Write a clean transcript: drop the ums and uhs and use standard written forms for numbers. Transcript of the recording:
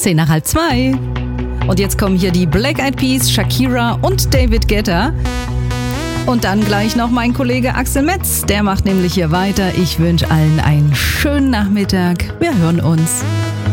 2:10. Und jetzt kommen hier die Black Eyed Peas, Shakira und David Guetta. Und dann gleich noch mein Kollege Axel Metz. Der macht nämlich hier weiter. Ich wünsche allen einen schönen Nachmittag. Wir hören uns.